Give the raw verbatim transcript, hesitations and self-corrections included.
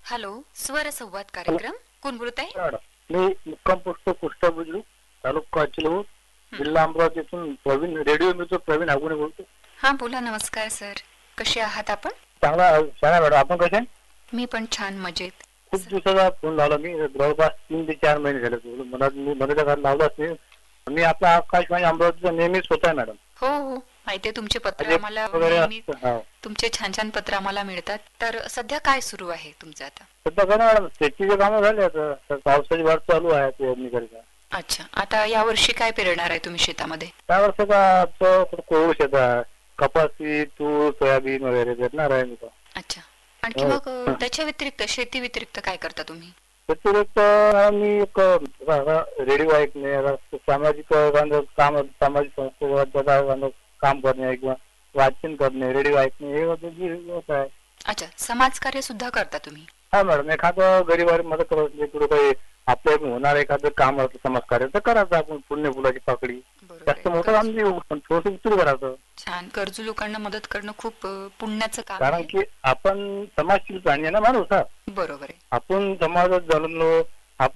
Hello, स्वर संवाद कार्यक्रम कोण बोलत आहे? मॅडम, मी मुक्काम पोस्ट कुष्टा बुद्रुक, तालुका चिलूर, जिल्हा अमरावतीतून प्रवीण रेडिओ मित्र प्रवीण आगुणे बोलतो. हा बोला. नमस्कार सर, कसे आहात आपण? चांगला छान मॅडम, आपण कसे? मी पण छान मजेत. खूप दिवसाचा फोन लावला मी, जवळपास तीन ते चार महिने झाले. मला मी मराठा घरात लावलाच नाही. मी आपला आकाशवाणी अमरावतीचा नेहमीच होत आहे मॅडम. हो हो, माहितीये तुमचे पत्र म्हणजे आम्हाला वगैरे नेहमी, असतं, हो. तुमचे छान छान पत्र आम्हाला मिळतात. तर सध्या काय सुरू आहे तुमचं आता? सध्या काय नाही मॅडम, शेतीचे कामं झाले आता. तर पावसाची वाट चालू आहे पेरणी करिता. अच्छा, आता या वर्षी काय पेरणार आहे तुम्ही शेतामध्ये? त्या वर्षाचा कोळू शेत आहे, कपासी, तूर, सोयाबीन वगैरे पेरणार आहे मी तो. अच्छा, आणखी हो. मग अ, त्याच्या व्यतिरिक्त, शेती व्यतिरिक्त काय करता तुम्ही? व्यतिरिक्त मी एक रेडिओ ऐकणे, सामाजिक बांधव काम, सामाजिक संस्थेवर काम करणे किंवा वाचन करणे, रेडिओ ऐकणे, हे होतं जी होत आहे. अच्छा, समाजकार्य सुद्धा करता तुम्ही? हा मॅडम, एखादं गरीबारी मदत करत नाही, पुढे काही आपल्या होणार एखादं काम असतं समाजकार्य तर करायचं आपण, पुण्य फुलाची पाकळी. बरोबर जास्त आहे. मोठं काम नाही होऊ, पण थोडंसं उतरू करायचं. छान, गरजू लोकांना मदत करणं खूप अ, पुण्याचं काम कारण आहे. की आपण समाजशील प्राणी आहे ना माणूस. हा, बरोबर आहे. आपण समाजात जन्मलो,